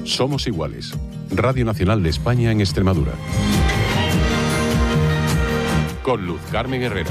Somos Iguales. Radio Nacional de España en Extremadura. Con Luz Carmen Herrera.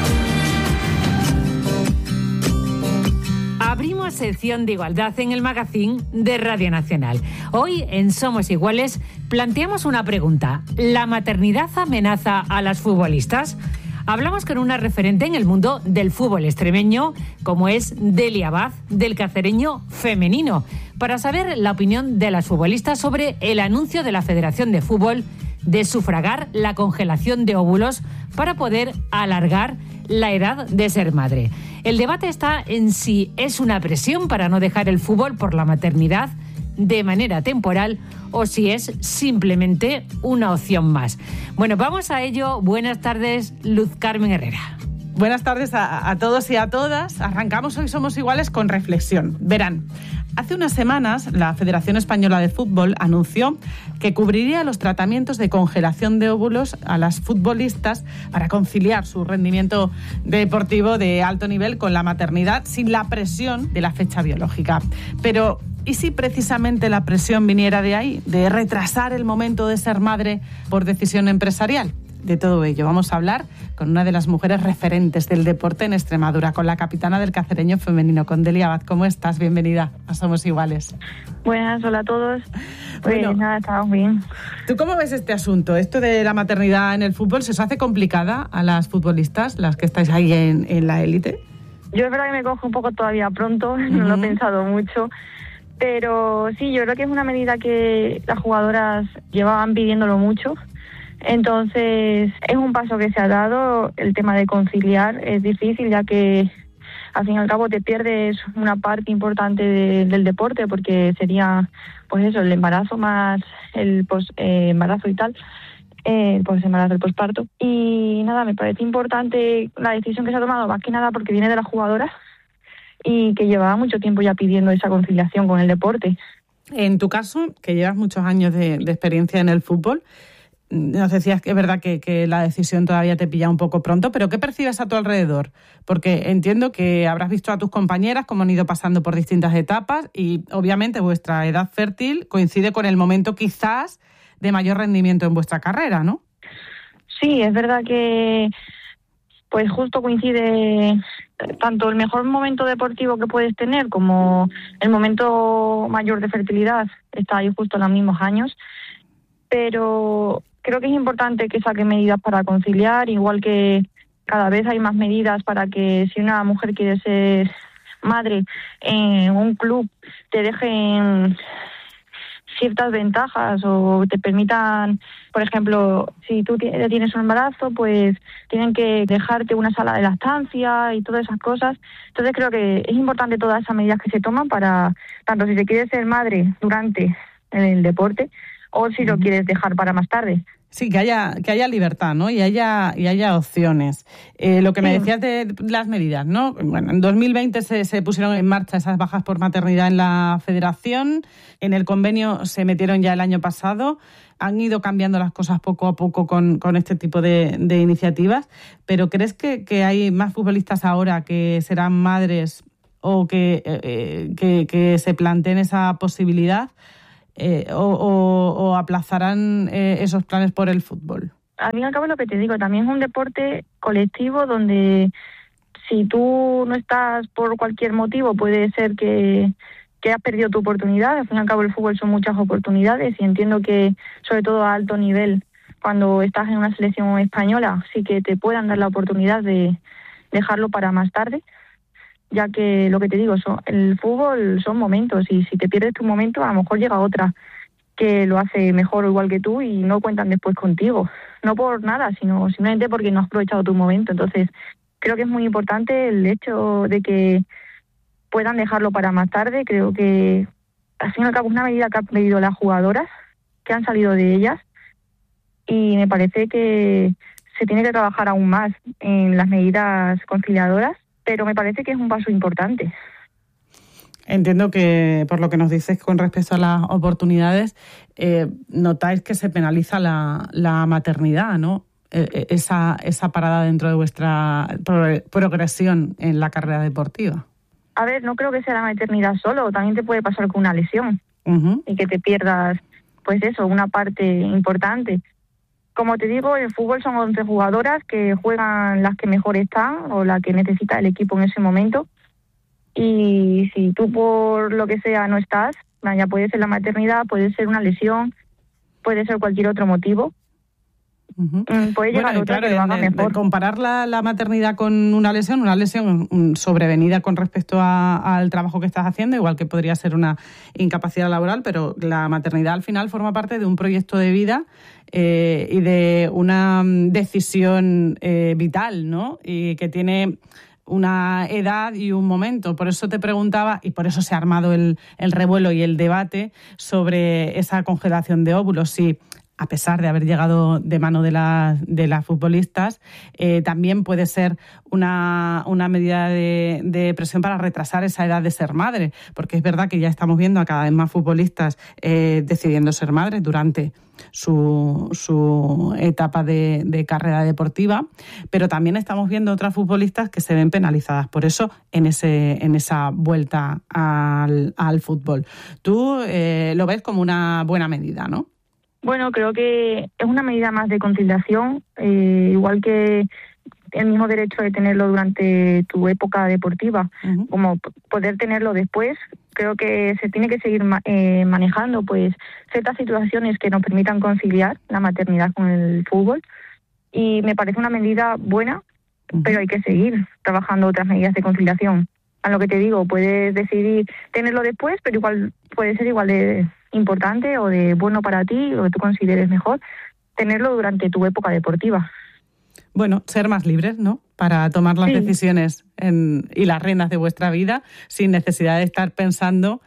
Abrimos sección de igualdad en el magazín de Radio Nacional. Hoy en Somos Iguales planteamos una pregunta. ¿La maternidad amenaza a las futbolistas? Hablamos con una referente en el mundo del fútbol extremeño, como es Delia Abad, del Cacereño femenino, para saber la opinión de las futbolistas sobre el anuncio de la Federación de Fútbol de sufragar la congelación de óvulos para poder alargar la edad de ser madre. El debate está en si es una presión para no dejar el fútbol por la maternidad de manera temporal o si es simplemente una opción más. Bueno, vamos a ello. Buenas tardes, Luz Carmen Herrera. Buenas tardes a todos y a todas. Arrancamos Hoy Somos Iguales con reflexión. Verán, hace unas semanas la Federación Española de Fútbol anunció que cubriría los tratamientos de congelación de óvulos a las futbolistas para conciliar su rendimiento deportivo de alto nivel con la maternidad sin la presión de la fecha biológica. Pero ¿y si precisamente la presión viniera de ahí, de retrasar el momento de ser madre por decisión empresarial? De todo ello vamos a hablar con una de las mujeres referentes del deporte en Extremadura, con la capitana del Cacereño femenino, con Delia Abad. ¿Cómo estás? Bienvenida a Somos Iguales. Buenas, hola a todos. Bueno, nada, estamos bien. ¿Tú cómo ves este asunto? Esto de la maternidad en el fútbol, ¿se os hace complicada a las futbolistas, las que estáis ahí en la élite? Yo es verdad que me cojo un poco todavía pronto, no lo he pensado mucho. Pero sí, yo creo que es una medida que las jugadoras llevaban pidiéndolo mucho. Entonces, es un paso que se ha dado. El tema de conciliar es difícil, ya que al fin y al cabo te pierdes una parte importante del deporte, porque sería, pues eso, el embarazo más el embarazo y tal, pues embarazo, el posparto. Y nada, me parece importante la decisión que se ha tomado, más que nada porque viene de las jugadoras y que llevaba mucho tiempo ya pidiendo esa conciliación con el deporte. En tu caso, que llevas muchos años de experiencia en el fútbol, nos decías que es verdad que la decisión todavía te pilla un poco pronto, pero ¿qué percibes a tu alrededor? Porque entiendo que habrás visto a tus compañeras cómo han ido pasando por distintas etapas y obviamente vuestra edad fértil coincide con el momento quizás de mayor rendimiento en vuestra carrera, ¿no? Sí, es verdad que pues justo coincide tanto el mejor momento deportivo que puedes tener como el momento mayor de fertilidad, está ahí justo en los mismos años, pero creo que es importante que saquen medidas para conciliar, igual que cada vez hay más medidas para que si una mujer quiere ser madre en un club te dejen ciertas ventajas o te permitan, por ejemplo, si tú tienes un embarazo, pues tienen que dejarte una sala de lactancia y todas esas cosas. Entonces creo que es importante todas esas medidas que se toman para, tanto si te quieres ser madre durante el deporte o si lo quieres dejar para más tarde. Sí, que haya libertad, ¿no? Y haya opciones. Lo que me decías de las medidas, ¿no? Bueno, en 2020 se pusieron en marcha esas bajas por maternidad en la Federación. En el convenio se metieron ya el año pasado. Han ido cambiando las cosas poco a poco con este tipo de iniciativas. Pero ¿crees que hay más futbolistas ahora que serán madres o que se planteen esa posibilidad? O aplazarán esos planes por el fútbol? Al fin y al cabo, lo que te digo, también es un deporte colectivo donde si tú no estás por cualquier motivo, puede ser que has perdido tu oportunidad. Al fin y al cabo, el fútbol son muchas oportunidades y entiendo que, sobre todo a alto nivel, cuando estás en una selección española, sí que te puedan dar la oportunidad de dejarlo para más tarde, ya que lo que te digo, el fútbol son momentos y si te pierdes tu momento a lo mejor llega otra que lo hace mejor o igual que tú y no cuentan después contigo, no por nada, sino simplemente porque no has aprovechado tu momento. Entonces creo que es muy importante el hecho de que puedan dejarlo para más tarde. Creo que al fin y al cabo es una medida que han pedido las jugadoras, que han salido de ellas, y me parece que se tiene que trabajar aún más en las medidas conciliadoras, pero me parece que es un paso importante. Entiendo que, por lo que nos dices con respecto a las oportunidades, notáis que se penaliza la maternidad, ¿no? Esa parada dentro de vuestra progresión en la carrera deportiva. A ver, no creo que sea la maternidad solo, también te puede pasar con una lesión. y que te pierdas, pues eso, una parte importante. Como te digo, el fútbol son 11 jugadoras que juegan las que mejor están o la que necesita el equipo en ese momento. Y si tú por lo que sea no estás, ya puede ser la maternidad, puede ser una lesión, puede ser cualquier otro motivo. Puede llegar otra que lo haga mejor. Comparar la maternidad con una lesión sobrevenida con respecto al trabajo que estás haciendo, igual que podría ser una incapacidad laboral, pero la maternidad al final forma parte de un proyecto de vida y de una decisión vital, ¿no? Y que tiene una edad y un momento. Por eso te preguntaba, y por eso se ha armado el revuelo y el debate sobre esa congelación de óvulos. Si, a pesar de haber llegado de mano de las futbolistas, también puede ser una medida de presión para retrasar esa edad de ser madre, porque es verdad que ya estamos viendo a cada vez más futbolistas decidiendo ser madres durante su etapa de carrera deportiva, pero también estamos viendo otras futbolistas que se ven penalizadas por eso en esa vuelta al fútbol. Tú lo ves como una buena medida, ¿no? Bueno, creo que es una medida más de conciliación, igual que el mismo derecho de tenerlo durante tu época deportiva, como poder tenerlo después. Creo que se tiene que seguir manejando pues ciertas situaciones que nos permitan conciliar la maternidad con el fútbol, y me parece una medida buena, pero hay que seguir trabajando otras medidas de conciliación. A lo que te digo, puedes decidir tenerlo después, pero igual puede ser igual de importante o de bueno para ti, o que tú consideres mejor tenerlo durante tu época deportiva. Bueno, ser más libres, ¿no? Para tomar las decisiones y las riendas de vuestra vida sin necesidad de estar pensando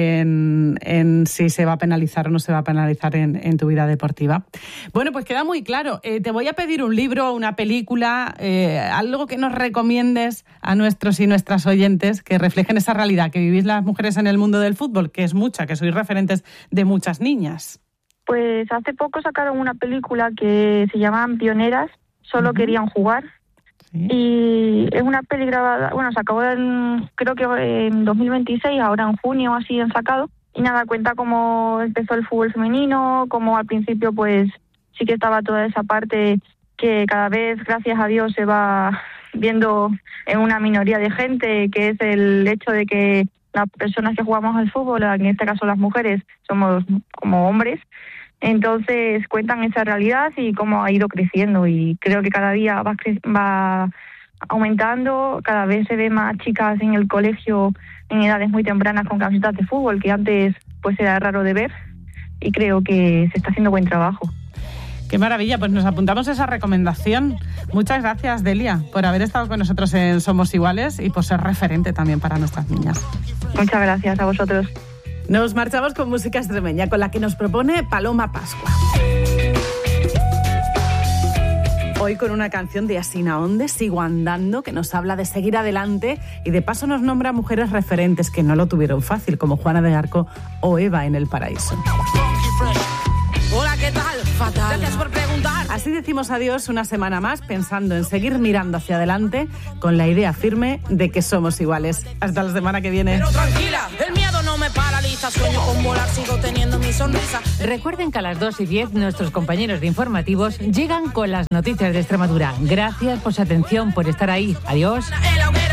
en si se va a penalizar o no se va a penalizar en tu vida deportiva. Bueno, pues queda muy claro. Te voy a pedir un libro, una película, algo que nos recomiendes a nuestros y nuestras oyentes que reflejen esa realidad que vivís las mujeres en el mundo del fútbol, que es mucha, que sois referentes de muchas niñas. Pues hace poco sacaron una película que se llama Pioneras, solo querían jugar. Sí. Y es una peli grabada, se acabó creo que en 2026, ahora en junio así han sacado. Y nada, cuenta cómo empezó el fútbol femenino, cómo al principio pues sí que estaba toda esa parte que cada vez, gracias a Dios, se va viendo en una minoría de gente, que es el hecho de que las personas que jugamos al fútbol, en este caso las mujeres, somos como hombres. Entonces cuentan esa realidad y cómo ha ido creciendo, y creo que cada día va aumentando, cada vez se ve más chicas en el colegio en edades muy tempranas con camisetas de fútbol, que antes pues era raro de ver, y creo que se está haciendo buen trabajo. Qué maravilla, pues nos apuntamos esa recomendación. Muchas gracias, Delia, por haber estado con nosotros en Somos Iguales y por ser referente también para nuestras niñas. Muchas gracias a vosotros. Nos marchamos con música extremeña, con la que nos propone Paloma Pascua. Hoy con una canción de Asina Onde, Sigo Andando, que nos habla de seguir adelante y de paso nos nombra mujeres referentes que no lo tuvieron fácil, como Juana de Arco o Eva en El Paraíso. Hola, ¿qué tal? Fatal. Gracias por preguntar. Así decimos adiós una semana más, pensando en seguir mirando hacia adelante con la idea firme de que somos iguales. Hasta la semana que viene. Pero tranquila, el miedo no me paraliza, sueño con volar, sigo teniendo mi sonrisa. Recuerden que a las 2:10 nuestros compañeros de informativos llegan con las noticias de Extremadura. Gracias por su atención, por estar ahí. Adiós.